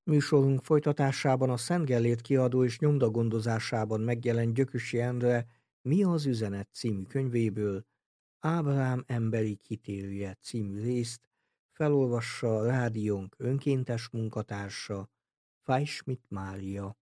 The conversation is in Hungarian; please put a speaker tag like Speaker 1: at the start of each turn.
Speaker 1: Műsorunk folytatásában a Szent Gellért kiadó és nyomda gondozásában megjelent Gyökösi Endre Mi az üzenet című könyvéből Ábrám emberi kitérője című részt felolvassa rádiónk önkéntes munkatársa, Fajsmit Mária.